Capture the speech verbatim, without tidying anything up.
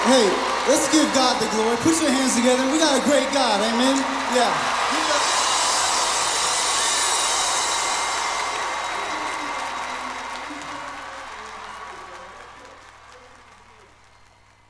Hey, let's give God the glory. Put your hands together. We got a great God, amen? Yeah.